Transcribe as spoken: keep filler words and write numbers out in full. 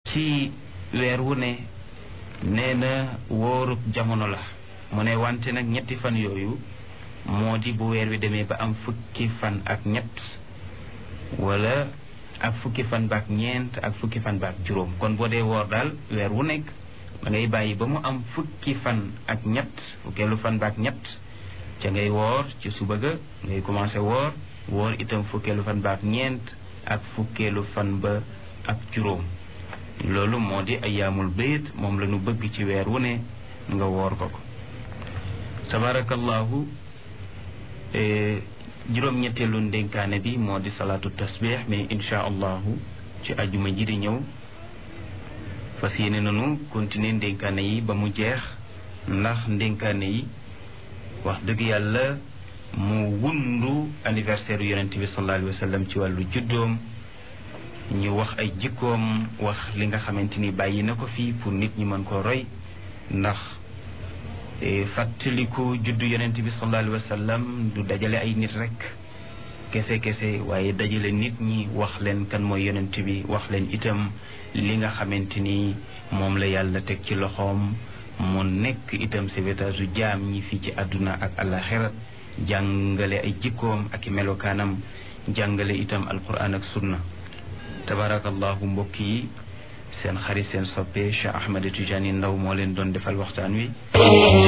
ci weer wu ne nee na wóorub jamono la mu ne wante nag ñetti fan yooyu moo di bu weer wi demee ba am fukki fan ak ñett wala ak fukki fan ba ak ñeent ak fukki fan ba ak juróom kon boo dee woor daal weer wu nekk da ngay bàyyi ba mu am fukki fan ak ñett fukkeelu fan ba ak ñett ca ngay woor ci suba ga ngay commencé woor woor itam fukkeelu fan ba ak ñeent ak fukkeelu fan ba ak juróom loolu moo di ayaamul bayt moom la ñu bëgg ci weer wu ne nga woor ko ko tabarakallahu juróom-ñetteelu ndénkaane bi moo di salaatu tasbih mais insha allahu ci ajuma ji di ñëw fas yéene nanu continuer ndénkaane yi ba mu jeex ndax ndénkaane yi wax dëgg yàlla mu wundu anniversaire yonent bi sallallahu alayhi wa sallam ci wàllu juddoom ñu wax ay jikkoom wax li nga xamante ni bàyyi na ko fii pour nit ñi mën koo roy ndax fàttaliku juddu yonent bi sallallahu alayhi wa sallam du dajale ay nit rek kese kese waaye dajale nit ñi wax leen kan mooy yonent bi wax leen itam li nga xamante ni moom la yàlla teg ci loxoom mu nekk itam sauvetage u jaam ñi fii ci àdduna ak àllaxira jàngale ay jikkoom ak i melokaanam jàngale itam alquran ak sunna tabarakallahu mbokk yi seen xarit seen soppe Cheikh Ahmed Tidiane Ndao moo leen doon defal waxtaan wi